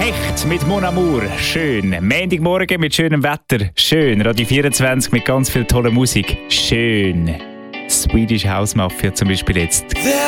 Licht mit Mon Amour, schön. Montagmorgen mit schönem Wetter, schön. Radio 24 mit ganz viel toller Musik, schön. Swedish House Mafia zum Beispiel jetzt.